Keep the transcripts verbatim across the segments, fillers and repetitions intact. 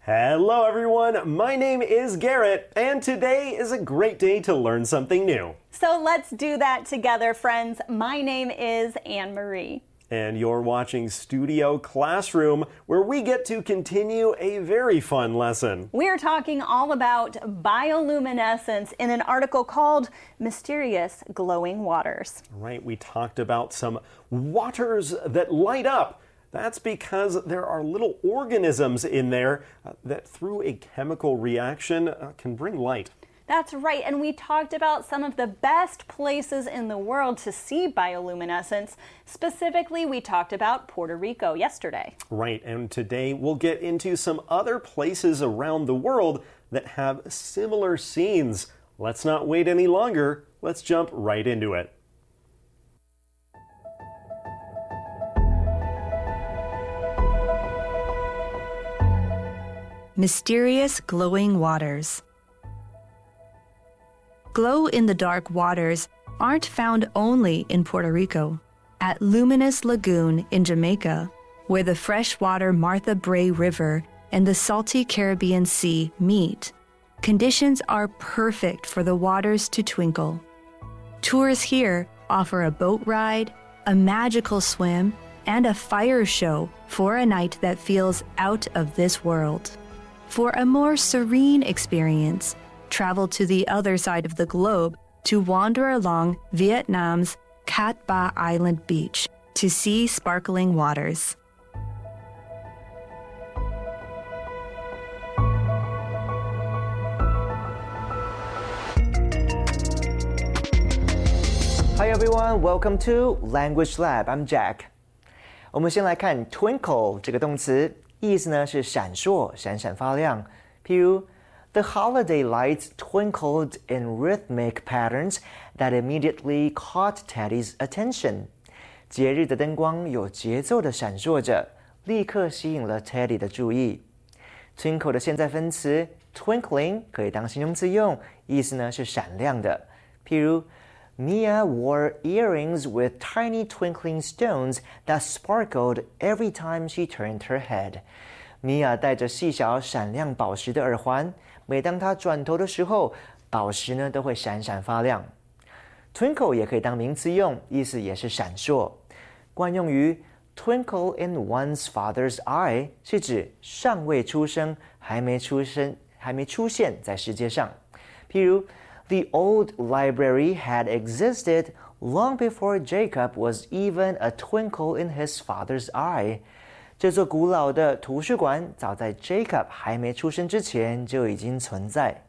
Hello everyone, my name is Garrett, and today is a great day to learn something new. So let's do that together, friends. My name is Anne-Marie. And you're watching Studio Classroom, where we get to continue a very fun lesson. We're talking all about bioluminescence in an article called Mysterious Glowing Waters. Right, we talked about some waters that light up. That's because there are little organisms in there uh, that through a chemical reaction uh, can bring light. That's right, and we talked about some of the best places in the world to see bioluminescence. Specifically, we talked about Puerto Rico yesterday. Right, and today we'll get into some other places around the world that have similar scenes. Let's not wait any longer. Let's jump right into it. Mysterious glowing waters. Glow-in-the-dark waters aren't found only in Puerto Rico. At Luminous Lagoon in Jamaica, where the freshwater Martha Brae River and the salty Caribbean Sea meet, conditions are perfect for the waters to twinkle. Tours here offer a boat ride, a magical swim, and a fire show for a night that feels out of this world. For a more serene experience, travel to the other side of the globe to wander along Vietnam's Cat Ba Island beach to see sparkling waters. Hi everyone, welcome to Language Lab. I'm Jack. 我们先来看 twinkle 这个动词，意思呢是闪烁、闪闪发亮。譬如 The holiday lights twinkled in rhythmic patterns that immediately caught Teddy's attention. 节日的灯光有节奏地闪烁着，立刻吸引了 Teddy 的注意。Twinkle 的现在分词 twinkling 可以当形容词用，意思呢是闪亮的。譬如 Mia wore earrings with tiny twinkling stones that sparkled every time she turned her head. Mia 戴着细小闪亮宝石的耳环，每当她转头的时候，宝石呢都会闪闪发亮。Twinkle 也可以当名词用，意思也是闪烁。惯用于 twinkle in one's father's eye 是指尚未出生，还没出生，还没出现在世界上。譬如 The old library had existed long before Jacob was even a twinkle in his father's eye. 这座古老的图书馆早在 Jacob 还没出生之前就已经存在。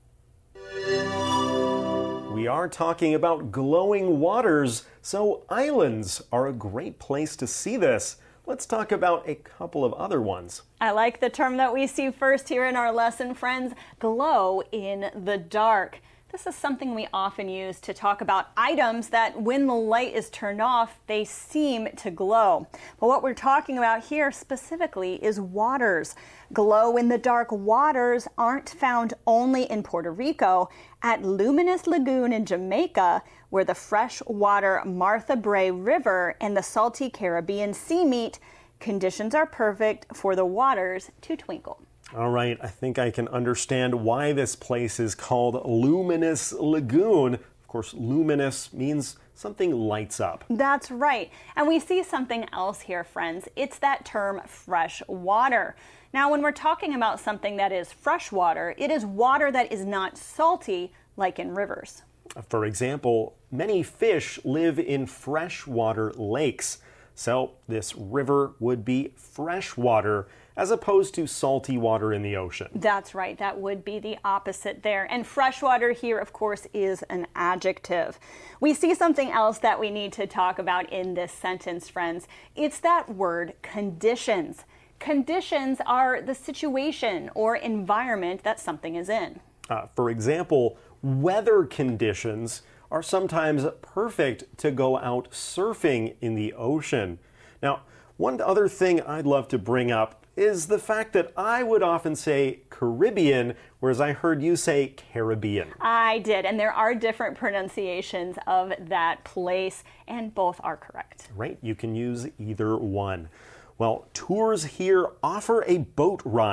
We are talking about glowing waters, so islands are a great place to see this. Let's talk about a couple of other ones. I like the term that we see first here in our lesson, friends, glow in the dark. This is something we often use to talk about items that when the light is turned off, they seem to glow. But what we're talking about here specifically is waters. Glow-in-the-dark waters aren't found only in Puerto Rico. At Luminous Lagoon in Jamaica, where the freshwater Martha Brae River and the salty Caribbean Sea meet, conditions are perfect for the waters to twinkle. All right, I think I can understand why this place is called Luminous Lagoon. Of course, luminous means something lights up. That's right. And we see something else here, friends. It's that term fresh water. Now, when we're talking about something that is fresh water, it is water that is not salty like in rivers. For example, many fish live in freshwater lakes. So this river would be fresh water as opposed to salty water in the ocean. That's right. That would be the opposite there. And freshwater here, of course, is an adjective. We see something else that we need to talk about in this sentence, friends. It's that word conditions. Conditions are the situation or environment that something is in. Uh, for example, weather conditions are sometimes perfect to go out surfing in the ocean. Now, one other thing I'd love to bring up is the fact that I would often say Caribbean, whereas I heard you say Caribbean. I did, and there are different pronunciations of that place, and both are correct. Right, you can use either one. Well, tours here offer a boat ride,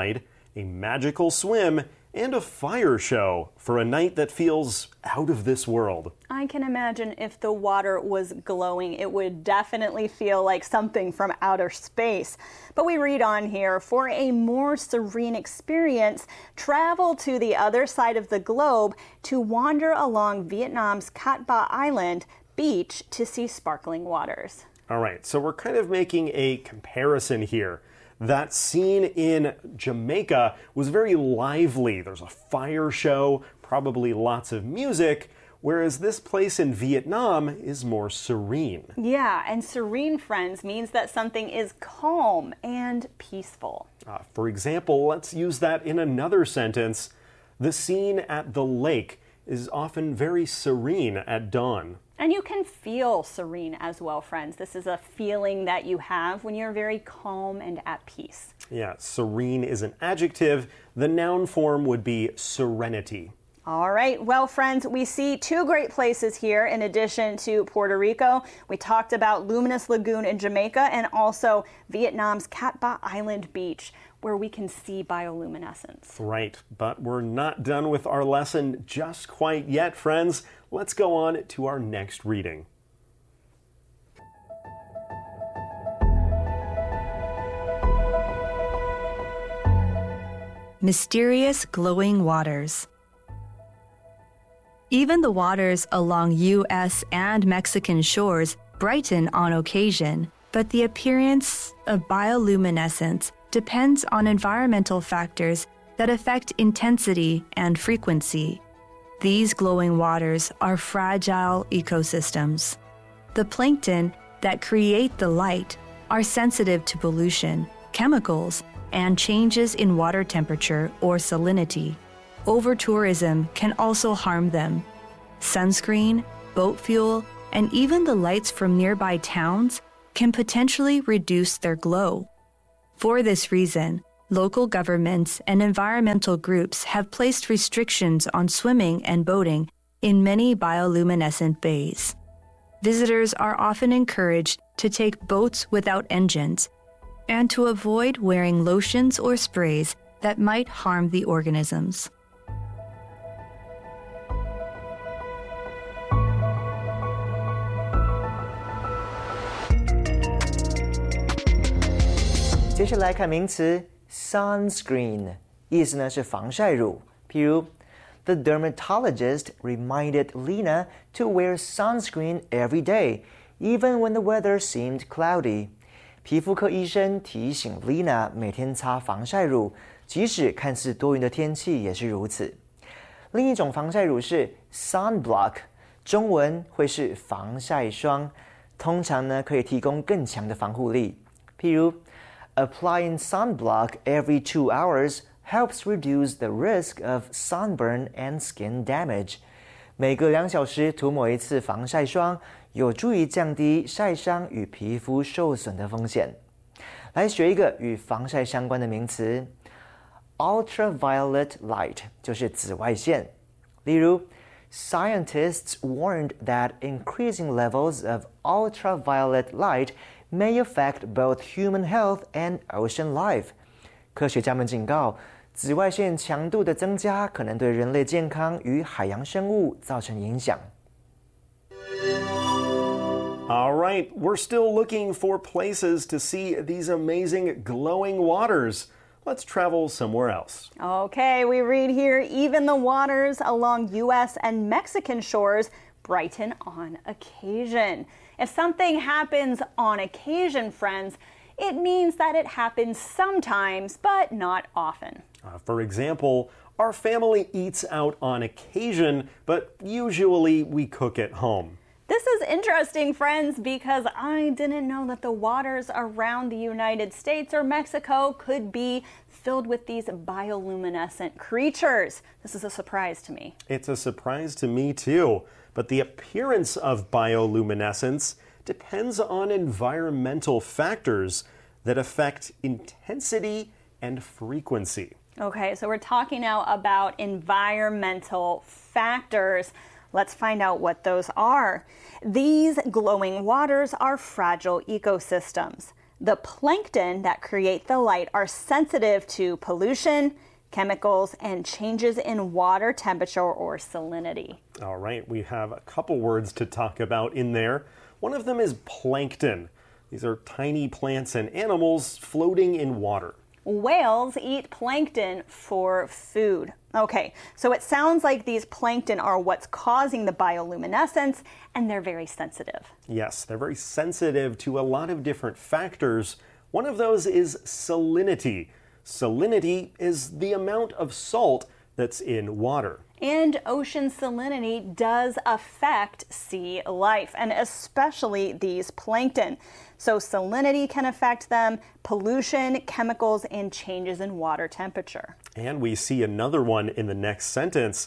a magical swim, and a fire show for a night that feels out of this world. I can imagine if the water was glowing, it would definitely feel like something from outer space. But we read on here, for a more serene experience, travel to the other side of the globe to wander along Vietnam's Cat Ba Island beach to see sparkling waters. All right, so we're kind of making a comparison here. That scene in Jamaica was very lively. There's a fire show, probably lots of music, whereas this place in Vietnam is more serene. Yeah, and serene, friends, means that something is calm and peaceful. Uh, for example, let's use that in another sentence. The scene at the lake is often very serene at dawn. And you can feel serene as well, friends. This is a feeling that you have when you're very calm and at peace. Yeah, serene is an adjective. The noun form would be serenity. All right. Well, friends, we see two great places here in addition to Puerto Rico. We talked about Luminous Lagoon in Jamaica and also Vietnam's Cat Ba Island beach, where we can see bioluminescence. Right, but we're not done with our lesson just quite yet, friends. Let's go on to our next reading. Mysterious glowing waters. Even the waters along U S and Mexican shores brighten on occasion, but the appearance of bioluminescence depends on environmental factors that affect intensity and frequency. These glowing waters are fragile ecosystems. The plankton that create the light are sensitive to pollution, chemicals, and changes in water temperature or salinity. Over-tourism can also harm them. Sunscreen, boat fuel, and even the lights from nearby towns can potentially reduce their glow. For this reason, local governments and environmental groups have placed restrictions on swimming and boating in many bioluminescent bays. Visitors are often encouraged to take boats without engines and to avoid wearing lotions or sprays that might harm the organisms. "接下来看名词 sunscreen， 意思呢是防晒乳。譬如 The dermatologist reminded Lena to wear sunscreen every day, even when the weather seemed cloudy. 皮肤科医生提醒 Lena 每天擦防晒乳，即使看似多云的天气也是如此。另一种防晒乳是 sunblock， 中文会是防晒霜，通常呢可以提供更强的防护力。譬如Applying sunblock every two hours helps reduce the risk of sunburn and skin damage. 每隔两小时涂抹一次防晒霜，有助于降低晒伤与皮肤受损的风险。来学一个与防晒相关的名词 ，ultraviolet light 就是紫外线。例如 ，Scientists warned that increasing levels of ultraviolet light may affect both human health and ocean life. 科学家们警告，紫外线强度的增加可能对人类健康与海洋生物造成影响。 All right, we're still looking for places to see these amazing glowing waters. Let's travel somewhere else. Okay, we read here, even the waters along U S and Mexican shores brighten on occasion. If something happens on occasion, friends, it means that it happens sometimes, but not often. Uh, for example, our family eats out on occasion, but usually we cook at home. This is interesting, friends, because I didn't know that the waters around the United States or Mexico could be filled with these bioluminescent creatures. This is a surprise to me. It's a surprise to me too, but the appearance of bioluminescence depends on environmental factors that affect intensity and frequency. Okay, so we're talking now about environmental factors. Let's find out what those are. These glowing waters are fragile ecosystems. The plankton that create the light are sensitive to pollution, chemicals, and changes in water temperature or salinity. All right, we have a couple words to talk about in there. One of them is plankton. These are tiny plants and animals floating in water. Whales eat plankton for food. Okay, so it sounds like these plankton are what's causing the bioluminescence, and they're very sensitive. Yes, they're very sensitive to a lot of different factors. One of those is salinity. Salinity is the amount of salt that's in water. And ocean salinity does affect sea life, and especially these plankton. So salinity can affect them, pollution, chemicals, and changes in water temperature. And we see another one in the next sentence.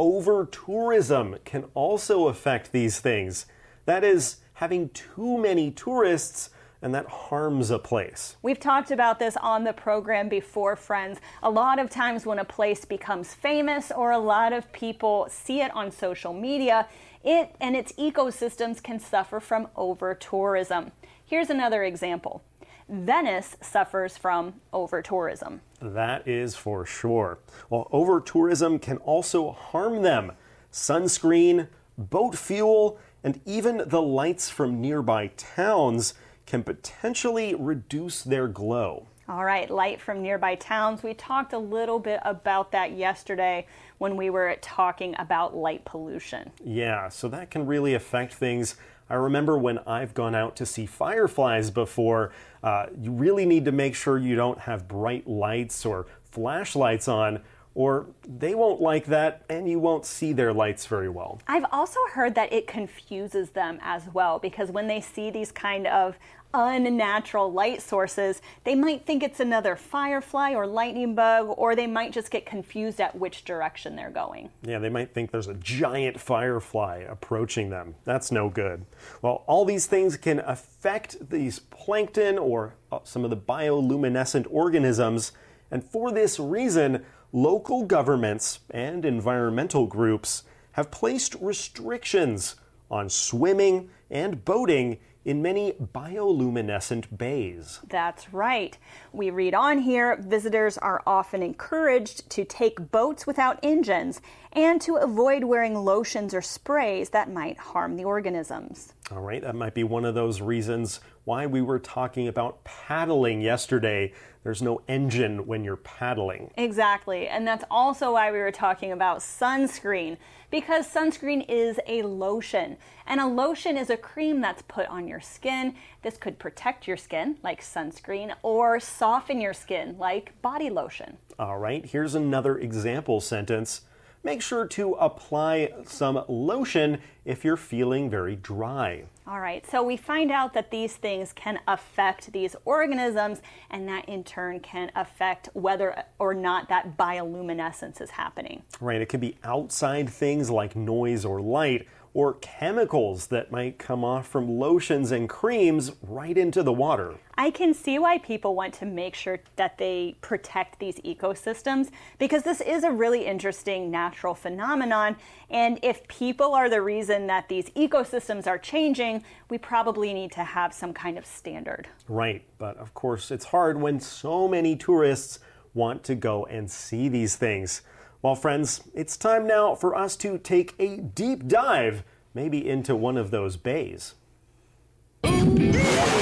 Over-tourism can also affect these things. That is, having too many tourists, and that harms a place. We've talked about this on the program before, friends. A lot of times when a place becomes famous or a lot of people see it on social media, it and its ecosystems can suffer from over-tourism. Here's another example. Venice suffers from over-tourism. That is for sure. Well, over-tourism can also harm them. Sunscreen, boat fuel, and even the lights from nearby towns can potentially reduce their glow. All right, light from nearby towns. We talked a little bit about that yesterday when we were talking about light pollution. Yeah, so that can really affect things. I remember when I've gone out to see fireflies before, uh, you really need to make sure you don't have bright lights or flashlights on, or they won't like that and you won't see their lights very well. I've also heard that it confuses them as well, because when they see these kind of unnatural light sources, they might think it's another firefly or lightning bug, or they might just get confused at which direction they're going. Yeah, they might think there's a giant firefly approaching them. That's no good. Well, all these things can affect these plankton or some of the bioluminescent organisms, and for this reason, local governments and environmental groups have placed restrictions on swimming and boating in many bioluminescent bays. That's right. We read on here, visitors are often encouraged to take boats without engines and to avoid wearing lotions or sprays that might harm the organisms. All right, that might be one of those reasons why we were talking about paddling yesterday. There's no engine when you're paddling. Exactly, and that's also why we were talking about sunscreen, because sunscreen is a lotion, and a lotion is a cream that's put on your skin. This could protect your skin, like sunscreen, or soften your skin, like body lotion. All right, here's another example sentence. Make sure to apply some lotion if you're feeling very dry. All right, so we find out that these things can affect these organisms, and that in turn can affect whether or not that bioluminescence is happening. Right, it could be outside things like noise or light, or chemicals that might come off from lotions and creams right into the water. I can see why people want to make sure that they protect these ecosystems, because this is a really interesting natural phenomenon, and if people are the reason that these ecosystems are changing, we probably need to have some kind of standard. Right, but of course it's hard when so many tourists want to go and see these things. Well, friends, it's time now for us to take a deep dive, maybe into one of those bays. Deep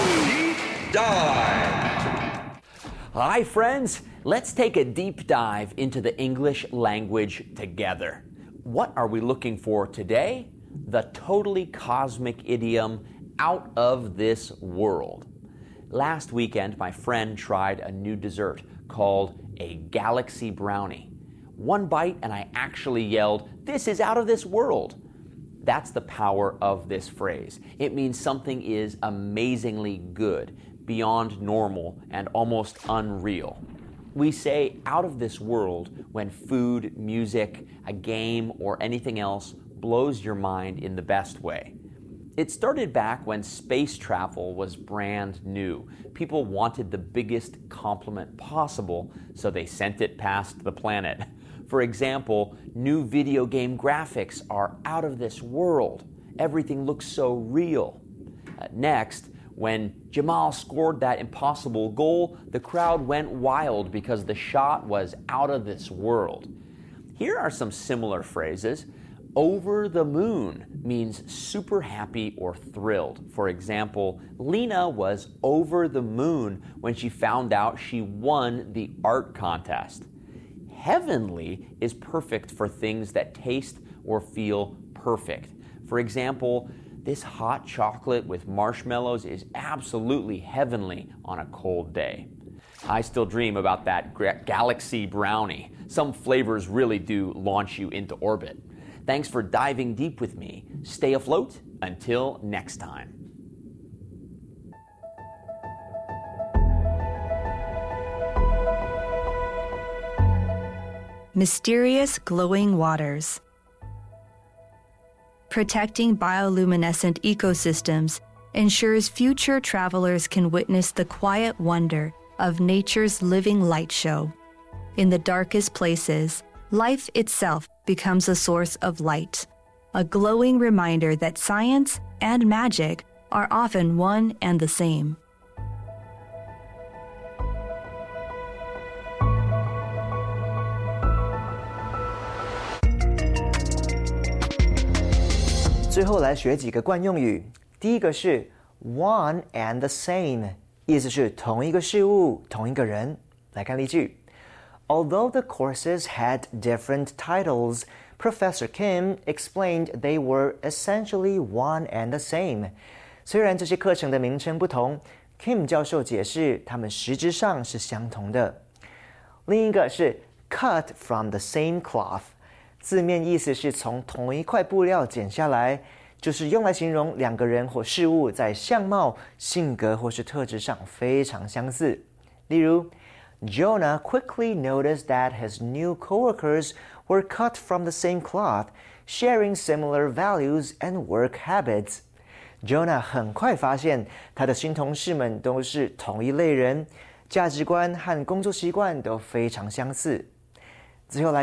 dive! Hi, friends. Let's take a deep dive into the English language together. What are we looking for today? The totally cosmic idiom, out of this world. Last weekend, my friend tried a new dessert called a galaxy brownie. One bite and I actually yelled, "This is out of this world." That's the power of this phrase. It means something is amazingly good, beyond normal, and almost unreal. We say out of this world when food, music, a game, or anything else blows your mind in the best way. It started back when space travel was brand new. People wanted the biggest compliment possible, so they sent it past the planet. For example, new video game graphics are out of this world. Everything looks so real. Uh, next, When Jamal scored that impossible goal, the crowd went wild because the shot was out of this world. Here are some similar phrases. Over the moon means super happy or thrilled. For example, Lena was over the moon when she found out she won the art contest. Heavenly is perfect for things that taste or feel perfect. For example, this hot chocolate with marshmallows is absolutely heavenly on a cold day. I still dream about that galaxy brownie. Some flavors really do launch you into orbit. Thanks for diving deep with me. Stay afloat until next time. Mysterious glowing waters. Protecting bioluminescent ecosystems ensures future travelers can witness the quiet wonder of nature's living light show. In the darkest places, life itself becomes a source of light, a glowing reminder that science and magic are often one and the same. "最后来学几个惯用语。第一个是 one and the same， 意思是同一个事物、同一个人。来看例句。Although the courses had different titles, Professor Kim explained they were essentially one and the same. 虽然这些课程的名称不同 ，Kim 教授解释它们实质上是相同的。另一个是 cut from the same cloth， 字面意思是从同一块布料剪下来，就是用来形容两个人或事物在相貌、性格或是特质上非常相似。例如Jonah quickly noticed that his new coworkers were cut from the same cloth, sharing similar values and work habits. Jonah 很快发现他的新同事们都是同一类人，价值观和工作习惯都非常相似。最后来